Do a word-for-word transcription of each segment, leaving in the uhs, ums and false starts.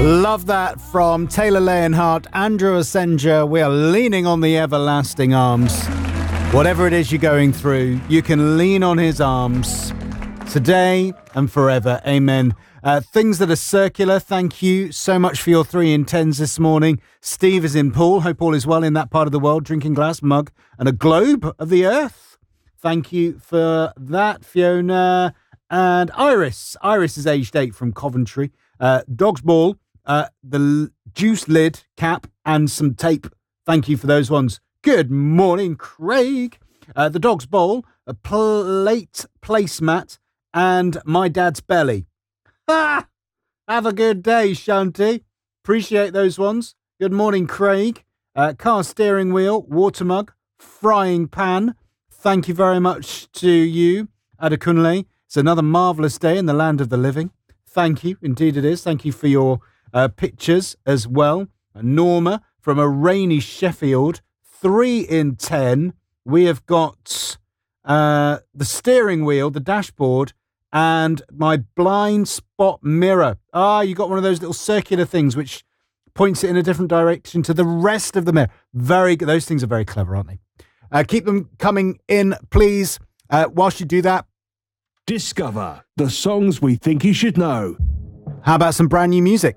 Love that from Taylor Leonhardt, Andrew Asenja. We are leaning on the everlasting arms. Whatever it is you're going through, you can lean on his arms today and forever. Amen. Uh, things that are circular, thank you so much for your three in tens this morning. Steve is in Poole. Hope all is well in that part of the world. Drinking glass, mug and a globe of the earth. Thank you for that, Fiona. And Iris. Iris is aged eight from Coventry. Uh, Dog's Ball, uh, the l- juice lid, cap and some tape. Thank you for those ones. Good morning, Craig. Uh, the Dog's Bowl, a plate placemat and my dad's belly. Ah, have a good day, Shanti. Appreciate those ones. Good morning, Craig. Uh, car steering wheel, water mug, frying pan. Thank you very much to you, Adekunle. It's another marvellous day in the land of the living. Thank you. Indeed it is. Thank you for your uh, pictures as well. Norma from a rainy Sheffield. Three in ten. We have got uh, the steering wheel, the dashboard, and my blind spot mirror. Ah, you got one of those little circular things which points it in a different direction to the rest of the mirror. Very good. Those things are very clever, aren't they? Uh, keep them coming in, please. Uh, whilst you do that, discover the songs we think you should know. How about some brand new music?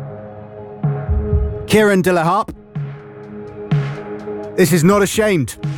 Kieran Dillaharp. This is Not Ashamed.